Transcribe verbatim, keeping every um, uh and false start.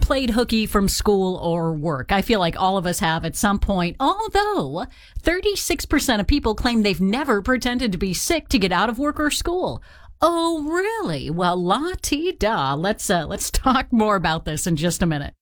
played hooky from school or work? I feel like all of us have at some point, although thirty-six percent of people claim they've never pretended to be sick to get out of work or school. Oh, really? Well, la-ti-da. Let's, uh, let's talk more about this in just a minute.